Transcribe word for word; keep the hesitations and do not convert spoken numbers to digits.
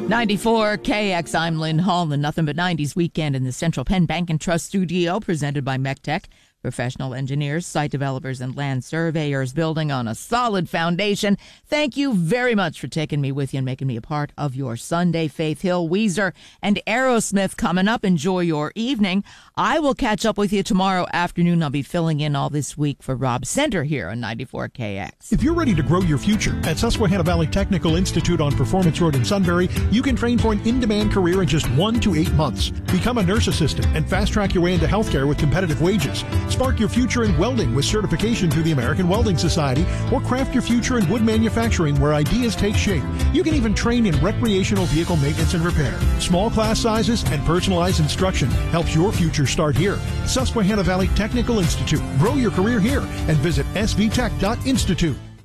ninety-four K X, I'm Lynn Hall, the Nothing But nineties Weekend in the Central Penn Bank and Trust Studio, presented by MECTEC. Professional engineers, site developers, and land surveyors building on a solid foundation. Thank you very much for taking me with you and making me a part of your Sunday. Faith Hill, Weezer, and Aerosmith coming up. Enjoy your evening. I will catch up with you tomorrow afternoon. I'll be filling in all this week for Rob Center here on ninety-four K X. If you're ready to grow your future, at Susquehanna Valley Technical Institute on Performance Road in Sunbury, you can train for an in-demand career in just one to eight months. Become a nurse assistant and fast-track your way into healthcare with competitive wages. Spark your future in welding with certification through the American Welding Society, or craft your future in wood manufacturing where ideas take shape. You can even train in recreational vehicle maintenance and repair. Small class sizes and personalized instruction helps your future start here. Susquehanna Valley Technical Institute. Grow your career here and visit s v tech dot institute.